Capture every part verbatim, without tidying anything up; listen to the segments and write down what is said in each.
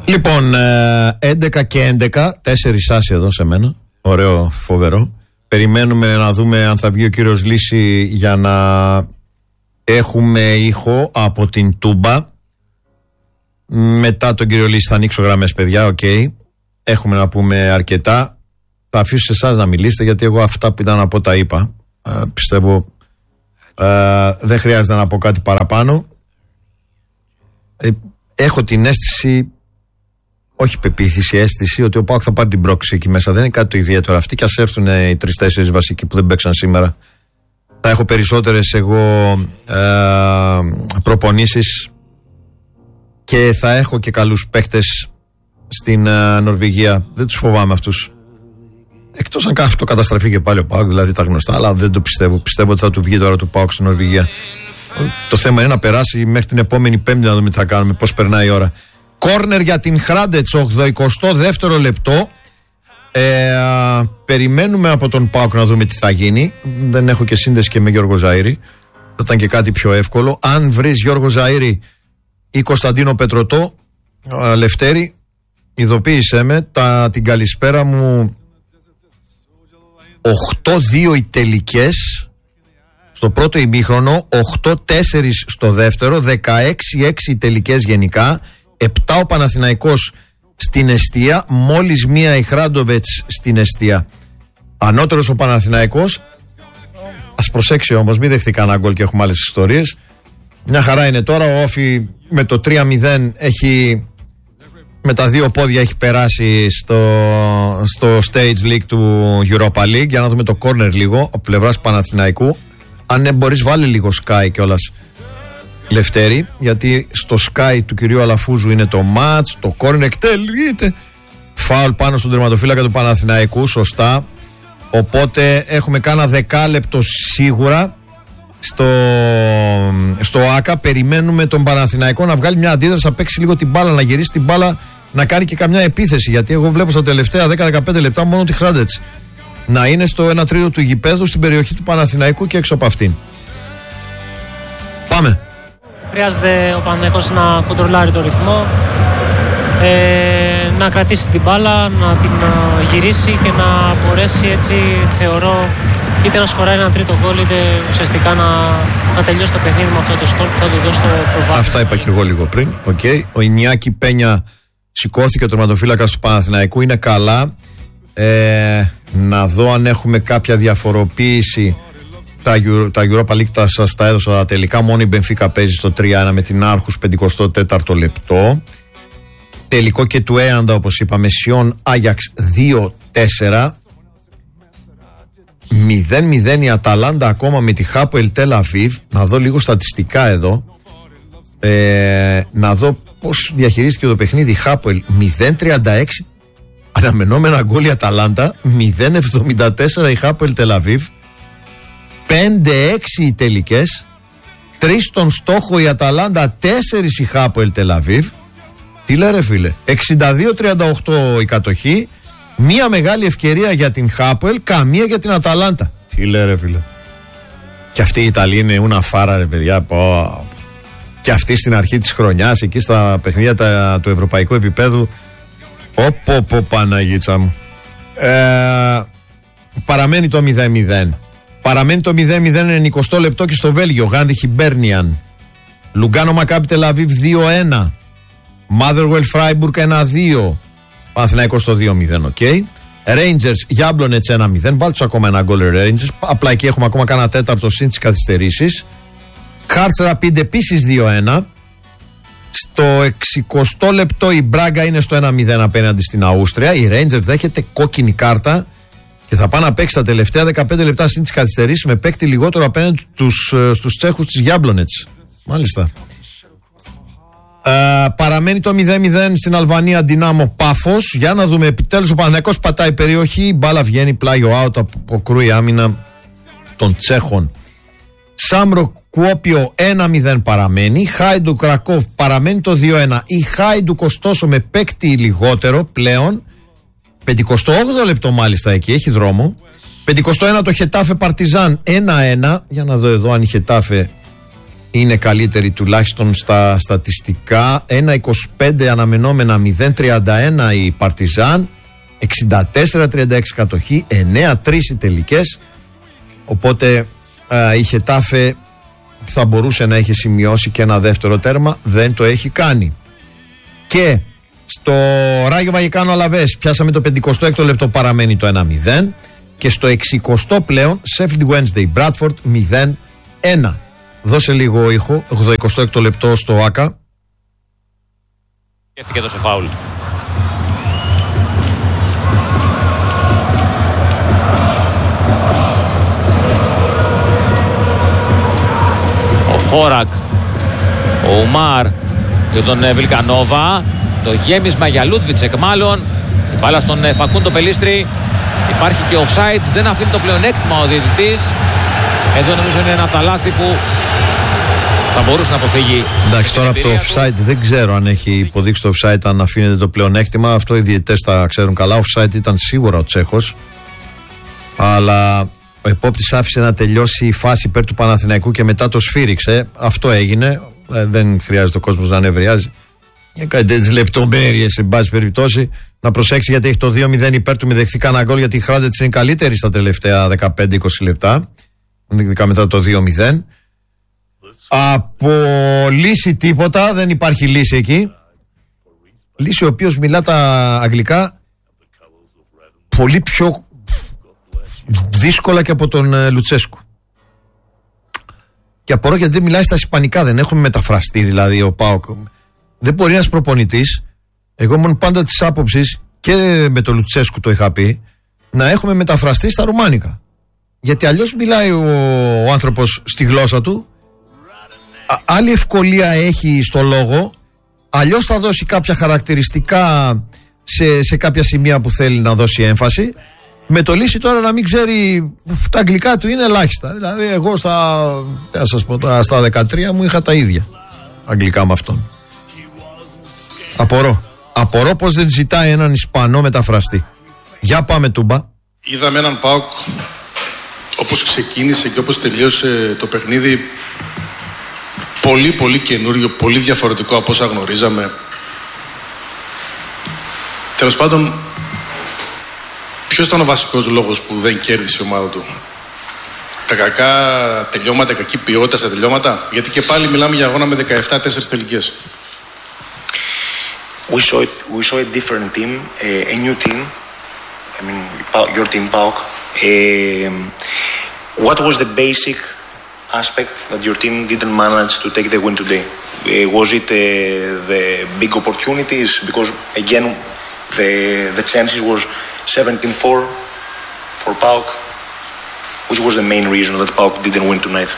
Λοιπόν, έντεκα και έντεκα, τέσσερις άσοι εδώ σε μένα. Ωραίο, φοβερό. Περιμένουμε να δούμε αν θα βγει ο κύριος Λύση για να έχουμε ήχο από την Τούμπα. Μετά τον κύριο Λύση θα ανοίξω γραμμές, παιδιά, οκ. Okay. Έχουμε να πούμε αρκετά. Θα αφήσω σε εσάς να μιλήσετε, γιατί εγώ αυτά που ήταν να πω τα είπα. Ε, πιστεύω ε, δεν χρειάζεται να πω κάτι παραπάνω. Ε, έχω την αίσθηση, όχι πεποίθηση, αίσθηση ότι ο ΠΑΟΚ θα πάρει την πρόκληση εκεί μέσα. Δεν είναι κάτι το ιδιαίτερο. Αυτοί κι ας έρθουν οι τρεις-τέσσερις βασικοί που δεν παίξαν σήμερα. Θα έχω περισσότερες εγώ ε, προπονήσεις και θα έχω και καλούς παίκτες στην ε, Νορβηγία. Δεν τους φοβάμαι αυτούς. Εκτός αν αυτό καταστραφεί και πάλι ο ΠΑΟΚ, δηλαδή τα γνωστά, αλλά δεν το πιστεύω. Πιστεύω ότι θα του βγει τώρα του ΠΑΟΚ στην Νορβηγία. Το θέμα είναι να περάσει μέχρι την επόμενη Πέμπτη να δούμε τι θα κάνουμε, πώς περνάει η ώρα. Κόρνερ για την Hrádec, ογδοηκοστό δεύτερο λεπτό. Ε, α, περιμένουμε από τον ΠΑΟΚ να δούμε τι θα γίνει. Δεν έχω και σύνδεση και με Γιώργο Ζαΐρη. Θα ήταν και κάτι πιο εύκολο. Αν βρεις Γιώργο Ζαΐρη ή Κωνσταντίνο Πετρωτό, α, Λευτέρη, ειδοποίησέ με. Τα, την καλησπέρα μου. οκτώ δύο οι τελικές στο πρώτο ημίχρονο, οκτώ τέσσερα στο δεύτερο, δεκαέξι έξι οι τελικές γενικά, επτά ο Παναθηναϊκός στην εστία, μόλις μία η Hrádec στην εστία. Ανώτερος ο Παναθηναϊκός. Ας προσέξει όμως, μην δεχτεί κανένα γκολ και έχουμε άλλες ιστορίες. Μια χαρά είναι τώρα. Ο Όφι με το τρία μηδέν έχει, με τα δύο πόδια έχει περάσει στο, στο Stage League του Europa League. Για να δούμε το corner λίγο από πλευράς Παναθηναϊκού. Αν ναι, μπορείς βάλει λίγο Sky κιόλας, Λευτέρη, γιατί στο Sky του κυρίου Αλαφούζου είναι το match, το corner εκτελείται. Φάουλ πάνω στον τερματοφύλακα του Παναθηναϊκού, σωστά. Οπότε έχουμε κάνα δεκάλεπτο σίγουρα στο, στο ΆΚΑ. Περιμένουμε τον Παναθηναϊκό να βγάλει μια αντίδραση, να παίξει λίγο την μπάλα, να γυρίσει την μπάλα, να κάνει και καμιά επίθεση. Γιατί εγώ βλέπω στα τελευταία δέκα με δεκαπέντε λεπτά μόνο τη Hrádec να είναι στο ένα τρίτο του γηπέδου στην περιοχή του Παναθηναϊκού και έξω από αυτήν. Πάμε. Χρειάζεται ο Παναθηναϊκός να κοντρολάρει το ρυθμό, ε, να κρατήσει την μπάλα, να την uh, γυρίσει και να μπορέσει έτσι, θεωρώ, είτε να σκοράρει ένα τρίτο γκολ, είτε ουσιαστικά να, να τελειώσει το παιχνίδι με αυτό το σκορ που θα του δώσει το προβάδισμα. Αυτά είπα και εγώ λίγο πριν. Okay. Ο Ινιάκη Πένια σηκώθηκε, ο τερματοφύλακας του Παναθηναϊκού είναι καλά. Ε, να δω αν έχουμε κάποια διαφοροποίηση. Τα, τα Europa League τα σας τα έδωσα τα τελικά. Μόνο η Μπενφίκα παίζει στο τρία ένα με την Άρχους, πενηκοστό τέταρτο λεπτό. Τελικό και του Έαντα, όπως είπαμε, Σιόν Άγιαξ δύο τέσσερα. μηδέν μηδέν η Αταλάντα ακόμα με τη Χάποελ Τελ Αβίβ. Να δω λίγο στατιστικά εδώ, ε, να δω πώς διαχειρίστηκε το παιχνίδι η Χάποελ. Μηδέν τριάντα έξι αναμενόμενα γκολ η Αταλάντα, μηδέν εβδομήντα τέσσερα η Χάποελ Τελ Αβίβ, πέντε έξι οι τελικές, τρία στον στόχο η Αταλάντα, τέσσερα η Χάποελ Τελ Αβίβ. Τι λέει ρε φίλε, εξήντα δύο τριάντα οκτώ η κατοχή, μία μεγάλη ευκαιρία για την Χάποελ, καμία για την Αταλάντα. Τι λέει ρε φίλε. Και αυτή η Ιταλία είναι ούνα φάρα ρε παιδιά. Πω. Και αυτή στην αρχή της χρονιάς, εκεί στα παιχνίδια τα, του ευρωπαϊκού επίπεδου. Όπο πω Παναγίτσα μου. Ε, παραμένει το μηδέν μηδέν. Παραμένει το μηδέν μηδέν ενενηκοστό λεπτό και στο Βέλγιο. Γάντι Χιμπέρνιαν. Λουγκάνο Μακάμπι Τελ Αβίβ δύο ένα. Μάδερουελ Φράιμπουργκ ένα δύο. Παναθηναϊκός στο δύο μηδέν, οκ. Okay. Rangers Γιάμπλονετς ένα μηδέν. Βάλτε ακόμα ένα γκολ Rangers. Απλά εκεί έχουμε ακόμα κάνα τέταρτο συν τις καθυστερήσεις. Hearts Rapid επίσης δύο ένα. Στο εξηκοστό λεπτό η Μπράγκα είναι στο ένα μηδέν απέναντι στην Αούστρια. Η Rangers δέχεται κόκκινη κάρτα και θα πάει να παίξει τα τελευταία δεκαπέντε λεπτά συν τις καθυστερήσεις με παίκτη λιγότερο απέναντι τους, στους Τσέχους της Γιάμπλονετς. Μάλιστα. Uh, παραμένει το μηδέν μηδέν στην Αλβανία Δυνάμο Πάφος. Για να δούμε, επιτέλους ο Παναθηναϊκός πατάει περιοχή, η μπάλα βγαίνει πλάγιο out, αποκρούει άμυνα των Τσέχων. Σάμρο Κουόπιο ένα μηδέν παραμένει. Χάιντου Κρακόβ παραμένει το δύο ένα. Η Χάιντου ωστόσο με παίκτη λιγότερο πλέον, πενηκοστό όγδοο λεπτό μάλιστα εκεί, έχει δρόμο. πενηκοστό ένα το Χετάφε Παρτιζάν ένα ένα. Για να δω εδώ αν η Χετάφε είναι καλύτερη τουλάχιστον στα στατιστικά. ένα είκοσι πέντε αναμενόμενα, μηδέν τριάντα ένα η Παρτιζάν, εξήντα τέσσερα τριάντα έξι κατοχή, εννέα τρία οι τελικές. Οπότε α, η Χετάφε θα μπορούσε να έχει σημειώσει και ένα δεύτερο τέρμα, δεν το έχει κάνει. Και στο Ράγιο Βαγικάνο Αλαβές πιάσαμε το πενηκοστό έκτο λεπτό, παραμένει το ένα μηδέν. Και στο εξηκοστό πλέον Sheffield Wednesday Bradford μηδέν ένα. Δώσε λίγο ήχο, ογδοηκοστό έκτο λεπτό στο ΆΚΑ. Σκέφτηκε το σε φάουλ. Ο Χόρακ, ο Ουμάρ για τον Βιλκανόβα. Το γέμισμα για Λούτβιτσεκ μάλλον. Η μπάλα στον Φακούντο Πελίστρη. Υπάρχει και offside, δεν αφήνει το πλεονέκτημα ο διαιτητής. Εδώ νομίζω είναι ένα από τα λάθη που θα μπορούσε να αποφύγει. Εντάξει, τώρα από το offside του. Δεν ξέρω αν έχει υποδείξει το offside, αν αφήνεται το πλεονέκτημα. Αυτό οι διαιτητές τα ξέρουν καλά. Offside ήταν σίγουρα ο Τσέχος. Αλλά ο επόπτης άφησε να τελειώσει η φάση υπέρ του Παναθηναϊκού και μετά το σφύριξε. Αυτό έγινε. Ε, δεν χρειάζεται ο κόσμος να νευριάζει. Για κάτι τέτοιες λεπτομέρειες, σε πάση περιπτώσει, να προσέξει γιατί έχει το δύο μηδέν υπέρ του, μη δεχθεί κανένα γκολ, γιατί η Χράντε της είναι καλύτερη στα τελευταία δεκαπέντε είκοσι λεπτά. Ειδικά μετά το δύο μηδέν. Από λύση τίποτα, δεν υπάρχει λύση εκεί. Λύση ο οποίος μιλά τα αγγλικά πολύ πιο δύσκολα και από τον ε, Λουτσέσκου. Και απορώ γιατί δεν μιλάει στα ισπανικά, δεν έχουμε μεταφραστεί δηλαδή ο ΠΑΟΚ. Δεν μπορεί ένας προπονητής, εγώ ήμουν πάντα της άποψης και με τον Λουτσέσκου το είχα πει, να έχουμε μεταφραστεί στα ρουμάνικα. Γιατί αλλιώς μιλάει ο, ο άνθρωπος στη γλώσσα του, α, άλλη ευκολία έχει στο λόγο, αλλιώς θα δώσει κάποια χαρακτηριστικά σε, σε κάποια σημεία που θέλει να δώσει έμφαση. Με το λύση τώρα να μην ξέρει, τα αγγλικά του είναι ελάχιστα. Δηλαδή εγώ στα, θα σας πω, στα δεκατρία μου είχα τα ίδια αγγλικά με αυτόν. Απορώ. Απορώ πως δεν ζητάει έναν Ισπανό μεταφραστή. Για πάμε Τούμπα. Είδαμε έναν ΠΑΟΚ όπως ξεκίνησε και όπως τελείωσε το παιχνίδι πολύ πολύ καινούριο, πολύ διαφορετικό από όσα γνωρίζαμε. Τέλος πάντων, ποιος ήταν ο βασικός λόγος που δεν κέρδισε η ομάδα του? Τα κακά τελειώματα, κακή ποιότητα στα τελειώματα? Γιατί και πάλι μιλάμε για αγώνα με δεκαεπτά τέσσερις τελικές. We saw it, we saw a different team, a, a new team. I mean, your team, PAOK. Um, what was the basic aspect that your team didn't manage to take the win today? Uh, was it uh, the big opportunities? Because again, the the chances was seventeen four for PAOK. Which was the main reason that PAOK didn't win tonight?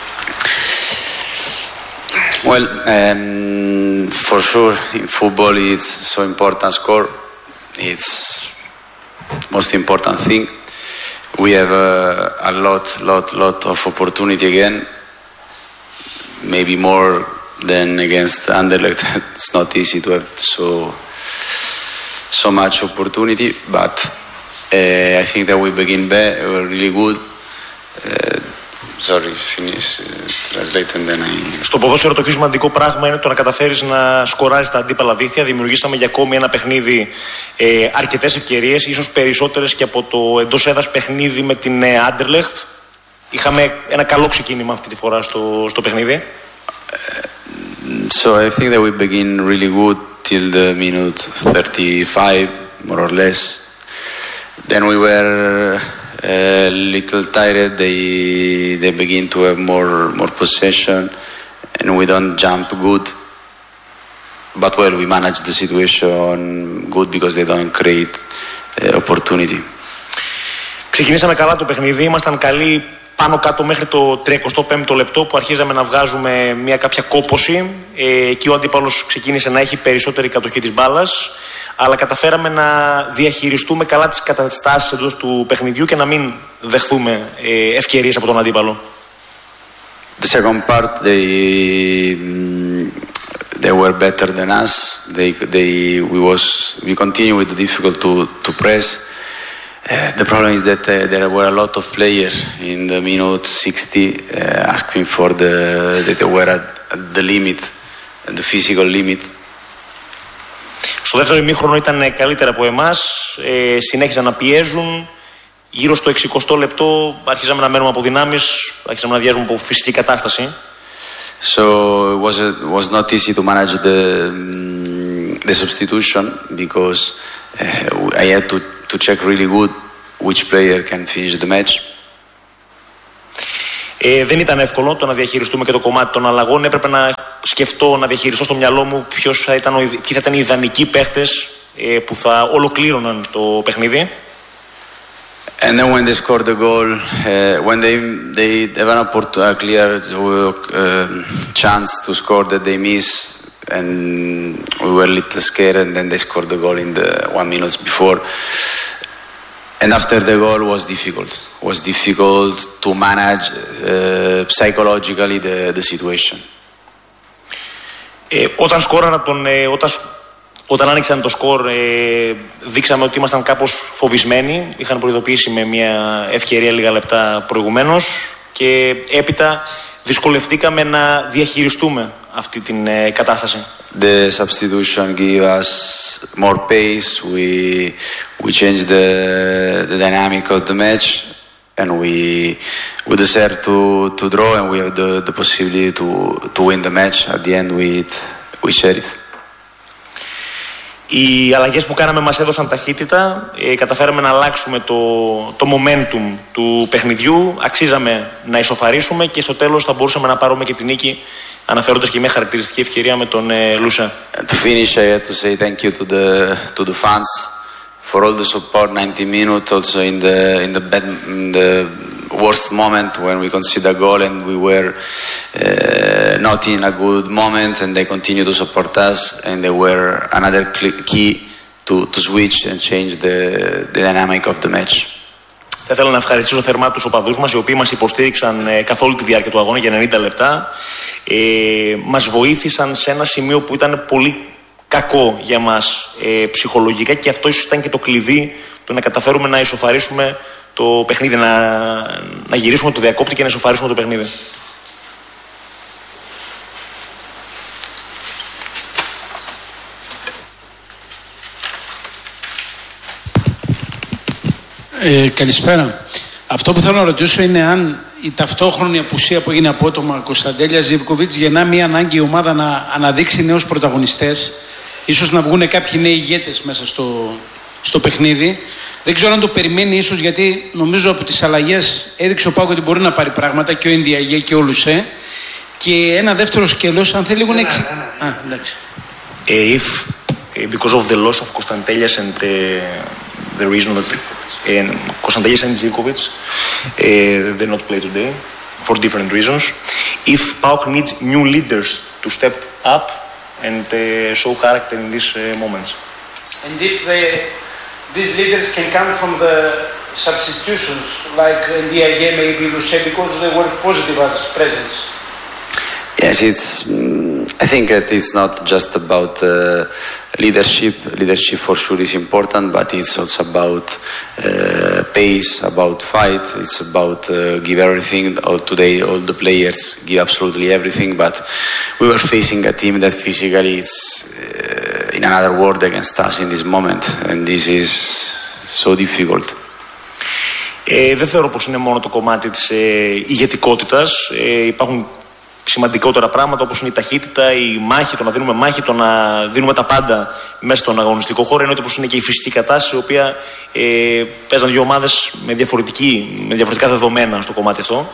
Well, um, for sure, in football it's so important score. It's most important thing. We have uh, a lot, lot, lot of opportunity again. Maybe more than against Anderlecht. It's not easy to have so so much opportunity, but uh, I think that we begin be- we're really good. Uh, Sorry, finish, uh, translate and then I... Στο ποδόσφαιρο το πιο σημαντικό πράγμα είναι το να καταφέρεις να σκοράρεις τα αντίπαλα δίχτυα. Δημιουργήσαμε για ακόμη ένα παιχνίδι ε, αρκετές ευκαιρίες, ίσως περισσότερες και από το εντός έδρας παιχνίδι με την Άντερλεχτ. Είχαμε ένα καλό ξεκίνημα αυτή τη φορά στο, στο παιχνίδι. Uh, so I think that we begin really good till the minute thirty-five, more or less. Then we were a little tired. They they begin to have more more possession, and we don't jump good. But well, we manage the situation good because they don't create uh, opportunity. Ξεκινήσαμε καλά το παιχνίδι, ήμασταν καλοί πάνω κάτω μέχρι το τριακοστό πέμπτο λεπτό που αρχίζαμε να βγάζουμε μια κάποια κόπωση. Ε, εκεί ο αντίπαλος ξεκίνησε να έχει περισσότερη κατοχή της μπάλας, αλλά καταφέραμε να διαχειριστούμε καλά τις καταστάσεις εντός του παιχνιδιού και να μην δεχθούμε ε, ευκαιρίες από τον αντίπαλο. The second part, they they were better than us. They they we was we continue with the difficult to to press. Uh, the problem is that uh, there were a lot of players in the minute sixty uh, asking for the that they were at the limit, the physical limit. Στο δεύτερο ημίχρονο ήταν καλύτερα από εμάς, ε, συνέχιζαν να πιέζουν. Γύρω στο εξηκοστό λεπτό αρχίζαμε να μένουμε από δυνάμεις, αρχίζαμε να διάζουμε από φυσική κατάσταση. So it was, it was not easy to manage the, the substitution because uh, I had to, to check really good which player can finish the match. Ε, δεν ήταν εύκολο το να διαχειριστούμε και το κομμάτι των αλλαγών. Έπρεπε να σκεφτώ, να διαχειριστώ στο μυαλό μου ποιος θα ήταν, ποιοι θα ήταν οι ιδανικοί παίχτες ε, που θα ολοκλήρωναν το παιχνίδι. And then when they scored the goal, uh, when they they have an opportunity, a clear uh, chance to score that they miss, and we were a little scared, and then they scored the goal in the one minute before. And after the goal was difficult. Was difficult to manage uh, psychologically the the situation. Ε, όταν σκόρανα τον, ε, όταν Όταν άνοιξαν το σκορ, ε, δείξαμε ότι ήμασταν κάπως φοβισμένοι. Είχαν προειδοποιήσει με μια ευκαιρία λίγα λεπτά προηγουμένως και έπειτα δυσκολευτήκαμε να διαχειριστούμε αυτή την ε, κατάσταση. The substitution gave us more pace. We we changed the the dynamic of the match, and we we deserved to to draw, and we have the the possibility to to win the match at the end with with Sheriff. Οι αλλαγές που κάναμε μας έδωσαν ταχύτητα, ε, καταφέραμε να αλλάξουμε το, το momentum του παιχνιδιού, αξίζαμε να ισοφαρίσουμε και στο τέλος θα μπορούσαμε να πάρουμε και την νίκη, αναφέροντας και μια χαρακτηριστική ευκαιρία με τον ε, Λούσα. To finish, I have to say thank you to the to the fans for all the support ninety minutes, also in the in the bad in the worst moment when we conceded a goal and we were uh, not in a good moment, and they continue to support us, and they were another key to to switch and change the the dynamic of the match. Θα ήθελα να ευχαριστήσω θερμά τους οπαδούς μας, οι οποίοι μας υποστήριξαν ε, καθ' όλη τη διάρκεια του αγώνα για ενενήντα λεπτά. Ε, μας βοήθησαν σε ένα σημείο που ήταν πολύ κακό για μας ε, ψυχολογικά, και αυτό ίσως ήταν και το κλειδί το να καταφέρουμε να ισοφαρίσουμε το παιχνίδι, να, να γυρίσουμε το διακόπτη και να ισοφαρίσουμε το παιχνίδι. Ε, καλησπέρα. Αυτό που θέλω να ρωτήσω είναι αν η ταυτόχρονη απουσία που έγινε απότομα Κωνσταντέλια Ζίβκοβιτς γεννά μια ανάγκη η ομάδα να αναδείξει νέους πρωταγωνιστές, ίσως να βγουν κάποιοι νέοι ηγέτες μέσα στο, στο παιχνίδι. Δεν ξέρω αν το περιμένει ίσως, γιατί νομίζω από τις αλλαγές έδειξε ο Πάοκ ότι μπορεί να πάρει πράγματα, και ο Ινδιαγέ και ο Λουσέ. Και ένα δεύτερο σκέλος, αν θέλει λίγο να εξ... Α, εντάξει. If, because of the loss of Konstantelias and uh, the reason that uh, Konstantelias and Zivkovic uh, they not play today for different reasons, if Paok needs new leaders to step up and uh, show character in these uh, moments. And if the, these leaders can come from the substitutions, like Ndiaye, maybe Luse, because they were positive as presence. Yes, it's. I think that it's not just about uh, leadership. Leadership for sure is important, but it's also about uh, pace, about fight. It's about uh, give everything. All today, all the players give absolutely everything. But we were facing a team that physically is uh, in another world against us in this moment, and this is so difficult. Ε, δεν θεωρώ πως είναι μόνο το κομμάτι της ε, ηγετικότητας. Ε, υπάρχουν σημαντικότερα πράγματα, όπως είναι η ταχύτητα, η μάχη, το να δίνουμε μάχη, το να δίνουμε τα πάντα μέσα στον αγωνιστικό χώρο, ενώ πως είναι και η φυσική κατάσταση, η οποία ε, παίζαν δύο ομάδες με, διαφορετική, με διαφορετικά δεδομένα στο κομμάτι αυτό.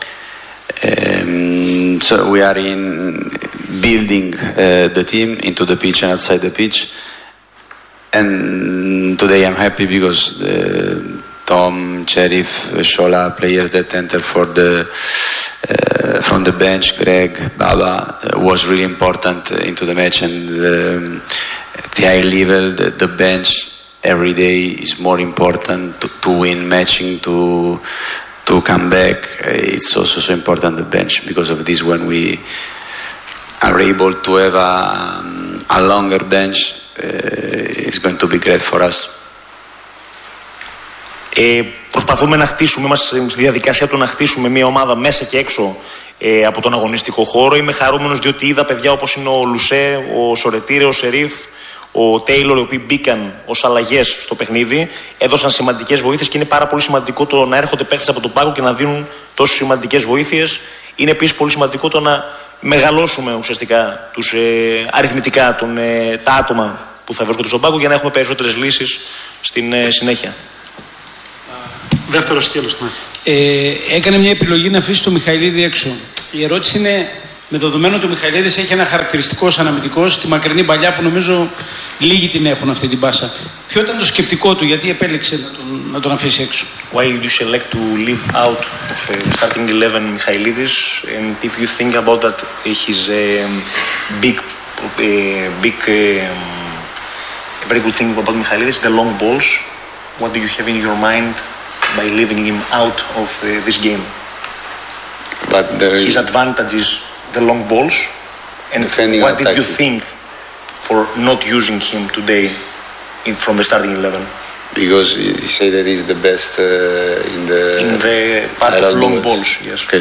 Um, so we are in building uh, the team into the pitch and outside the pitch, and today I'm happy because the Tom, Sheriff, Shola, players that enter for the uh, from the bench, Greg, Baba, uh, was really important into the match, and um, at the high level, the, the bench every day is more important to, to win matching, to to come back. It's also so important the bench, because of this, when we are able to have a, um, a longer bench, uh, it's going to be great for us. Ε, προσπαθούμε να χτίσουμε, είμαστε στη διαδικασία του να χτίσουμε μια ομάδα μέσα και έξω ε, από τον αγωνιστικό χώρο. Είμαι χαρούμενος διότι είδα παιδιά όπως είναι ο Λουσέ, ο Σορετήρε, ο Σερίφ, ο Τέιλορ, οι οποίοι μπήκαν ως αλλαγές στο παιχνίδι, έδωσαν σημαντικές βοήθειες και είναι πάρα πολύ σημαντικό το να έρχονται παίκτες από τον πάγκο και να δίνουν τόσο σημαντικές βοήθειες. Είναι επίσης πολύ σημαντικό το να μεγαλώσουμε ουσιαστικά τους, ε, αριθμητικά τον, ε, τα άτομα που θα βρίσκονται στον πάγκο για να έχουμε περισσότερες λύσεις στην ε, συνέχεια. Δεύτερο σκέλος, ναι. Ε, έκανε μια επιλογή να αφήσει το Μιχαηλίδη έξω. Η ερώτηση είναι, με δεδομένο ότι ο Μιχαηλίδης έχει ένα χαρακτηριστικό αναμυντικό στη μακρινή παλιά που νομίζω λίγοι την έχουν αυτή την πάσα. Ποιο ήταν το σκεπτικό του, γιατί επέλεξε να τον, να τον αφήσει έξω? Why did you select to leave out of uh, starting eleven Michailidis, and if you think about that his uh, big, uh, big, uh, very good thing about Michailidis, the long balls, what do you have in your mind by leaving him out of uh, this game? But there his is advantage is the long balls, and what did you think for not using him today in, from the starting eleven? Because you say that he's the best uh, in the in the part of long balls. Yes. Okay.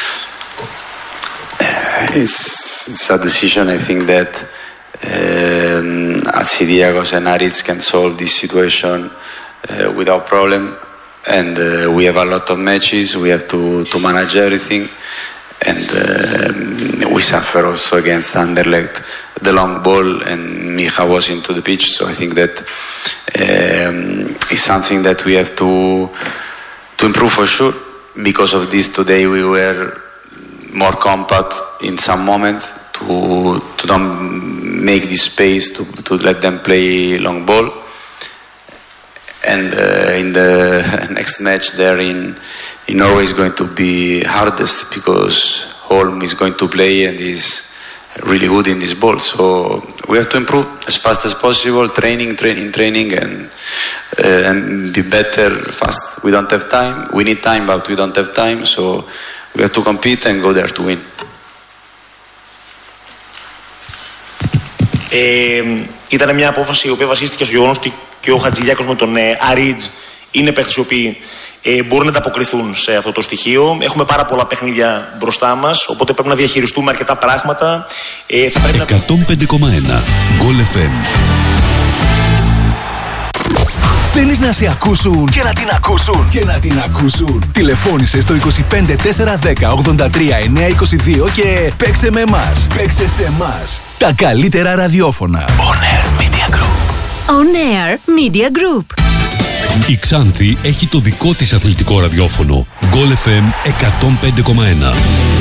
It's it's a decision. I think that um, Atsidiagos and Aritz can solve this situation uh, without problem. And uh, we have a lot of matches. We have to to manage everything. And uh, we suffer also against Anderlecht, the long ball, and Micha was into the pitch. So I think that um, is something that we have to to improve for sure. Because of this, today we were more compact in some moment to to don't make this space to to let them play long ball. And uh, in the next match there in in Norway is going to be hardest because Holm is going to play and is really good in this ball. So we have to improve as fast as possible, training, training, training, and uh, and be better fast. We don't have time. We need time, but we don't have time. So we have to compete and go there to win. Ε, ήταν μια απόφαση η οποία βασίστηκε στο γεγονός ότι και ο Χατζηλιάκος με τον ε, Αρίτζ είναι παίκτες οι οποίοι ε, μπορούν να ανταποκριθούν σε αυτό το στοιχείο. Έχουμε πάρα πολλά παιχνίδια μπροστά μας, οπότε πρέπει να διαχειριστούμε αρκετά πράγματα. Ε, θα πρέπει εκατόν πέντε κόμμα ένα Goal εφ εμ. Θέλεις να σε ακούσουν και να την ακούσουν και να την ακούσουν? Τηλεφώνησε στο είκοσι πέντε τέσσερα δέκα ογδόντα τρία εννιακόσια είκοσι δύο και παίξε με εμάς. Παίξε σε εμάς. Τα καλύτερα ραδιόφωνα. On Air Media Group. On Air Media Group. Η Ξάνθη έχει το δικό της αθλητικό ραδιόφωνο. Goal εφ εμ εκατόν πέντε κόμμα ένα.